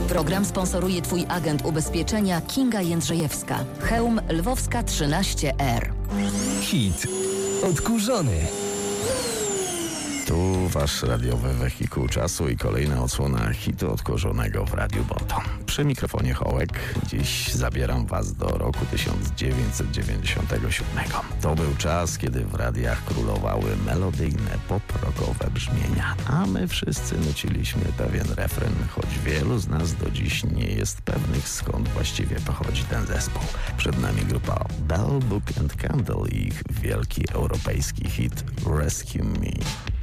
Program sponsoruje Twój agent ubezpieczenia Kinga Jędrzejewska. Chełm Lwowska 13R. Hit odkurzony. Tu wasz radiowy wehikuł czasu i kolejna odsłona hitu odkurzonego w Radiu Boto. Przy mikrofonie Hołek. Dziś zabieram was do roku 1997. To był czas, kiedy w radiach królowały melodyjne, pop-rockowe brzmienia, a my wszyscy nuciliśmy pewien refren, choć wielu z nas do dziś nie jest pewnych, skąd właściwie pochodzi ten zespół. Przed nami grupa Bell, Book and Candle i ich wielki europejski hit Rescue Me.